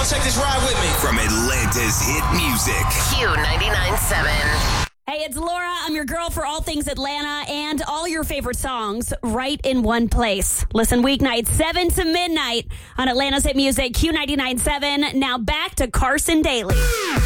check this ride with me. From Atlanta's hit music. Q99.7. Hey, it's Laura. I'm your girl for all things Atlanta and all your favorite songs right in one place. Listen weeknights 7 to midnight on Atlanta's hit music Q99.7. Now back to Carson Daly.